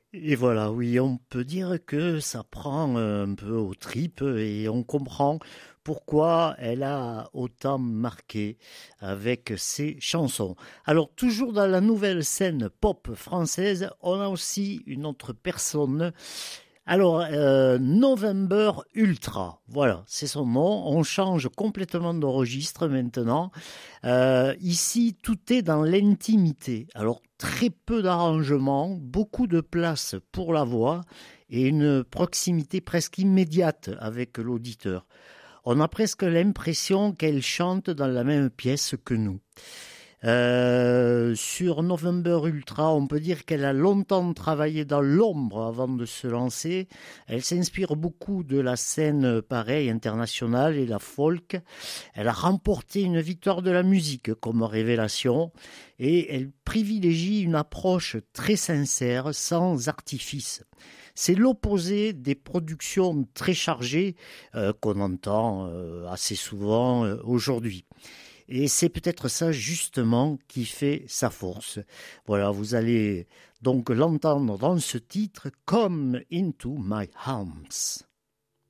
Et voilà, oui, on peut dire que ça prend un peu aux tripes et on comprend pourquoi elle a autant marqué avec ses chansons. Alors, toujours dans la nouvelle scène pop française, on a aussi une autre personne. Alors, November Ultra, voilà, c'est son nom. On change complètement de registre maintenant. Ici, tout est dans l'intimité. Alors, très peu d'arrangements, beaucoup de place pour la voix et une proximité presque immédiate avec l'auditeur. On a presque l'impression qu'elle chante dans la même pièce que nous. Sur November Ultra, on peut dire qu'elle a longtemps travaillé dans l'ombre avant de se lancer. Elle s'inspire beaucoup de la scène, pareil, internationale et la folk. Elle a remporté une victoire de la musique comme révélation et elle privilégie une approche très sincère, sans artifice. C'est l'opposé des productions très chargées qu'on entend assez souvent aujourd'hui. Et c'est peut-être ça justement qui fait sa force. Voilà, vous allez donc l'entendre dans ce titre, Come into my arms.